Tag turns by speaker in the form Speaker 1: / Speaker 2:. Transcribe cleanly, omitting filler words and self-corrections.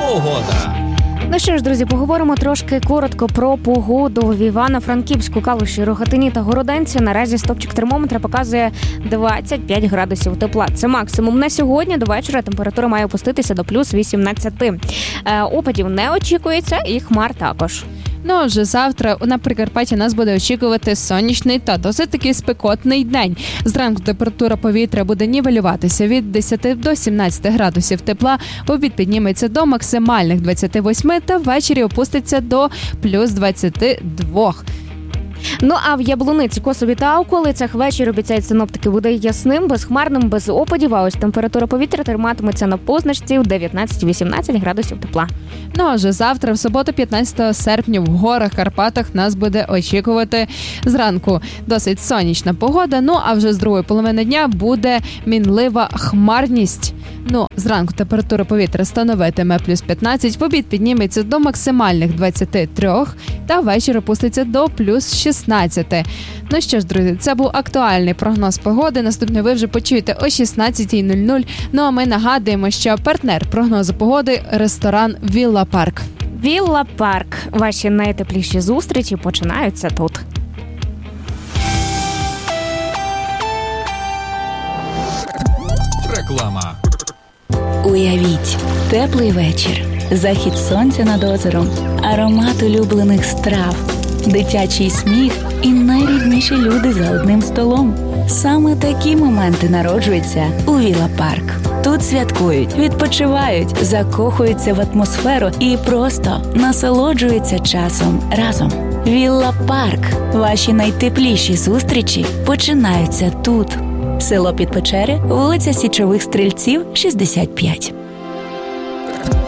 Speaker 1: Погода.
Speaker 2: Ну що ж, друзі, поговоримо трошки коротко про погоду. В Івано-Франківську, Калуші, Рогатині та Городенці наразі стопчик термометра показує 25 градусів тепла. Це максимум на сьогодні. До вечора температура має опуститися до плюс 18. Опадів не очікується і хмар також.
Speaker 3: Ну, а вже завтра на Прикарпатті нас буде очікувати сонячний та досить таки спекотний день. Зранку температура повітря буде нівелюватися від 10 до 17 градусів тепла, в обід підніметься до максимальних 28 та ввечері опуститься до плюс 22.
Speaker 2: Ну а в Яблуниці, Косові та околицях вечір, обіцяють синоптики, буде ясним, безхмарним, без опадів, а ось температура повітря триматиметься на позначці в 19-18 градусів тепла.
Speaker 3: Ну а вже завтра, в суботу, 15 серпня, в горах Карпатах нас буде очікувати зранку досить сонячна погода, ну а вже з другої половини дня буде мінлива хмарність. Ну, зранку температура повітря становитиме плюс 15, в обід підніметься до максимальних 23 та ввечері опуститься до плюс 16. Ну що ж, друзі, це був актуальний прогноз погоди. Наступне ви вже почуєте о 16:00. Ну а ми нагадуємо, що партнер прогнозу погоди – ресторан «Вілла Парк».
Speaker 2: «Вілла Парк». Ваші найтепліші зустрічі починаються тут.
Speaker 1: Реклама.
Speaker 4: Уявіть, теплий вечір, захід сонця над озером, аромат улюблених страв, дитячий сміх і найрідніші люди за одним столом. Саме такі моменти народжуються у Вілла Парк. Тут святкують, відпочивають, закохуються в атмосферу і просто насолоджуються часом разом. Вілла Парк. Ваші найтепліші зустрічі починаються тут. Село Підпечери, вулиця Січових Стрільців, 65.